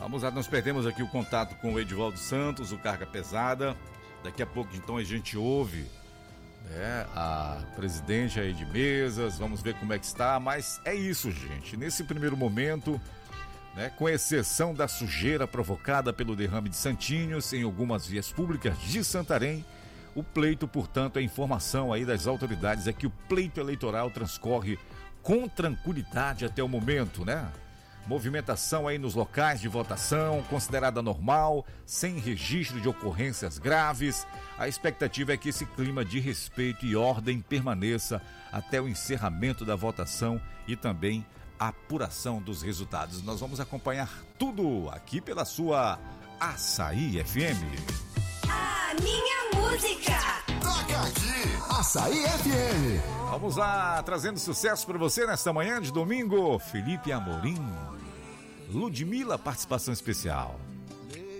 Vamos lá, nós perdemos aqui o contato com o Edivaldo Santos, o Carga Pesada. Daqui a pouco, então, a gente ouve a presidente aí de mesas, vamos ver como é que está, mas é isso, gente. Nesse primeiro momento, com exceção da sujeira provocada pelo derrame de Santinhos em algumas vias públicas de Santarém, o pleito, portanto, a informação aí das autoridades é que o pleito eleitoral transcorre com tranquilidade até o momento, Movimentação aí nos locais de votação, considerada normal, sem registro de ocorrências graves. A expectativa é que esse clima de respeito e ordem permaneça até o encerramento da votação e também a apuração dos resultados. Nós vamos acompanhar tudo aqui pela sua Açaí FM. A minha música toca aqui, Açaí FM. Vamos lá, trazendo sucesso para você nesta manhã de domingo. Felipe Amorim, Ludmilla, participação especial.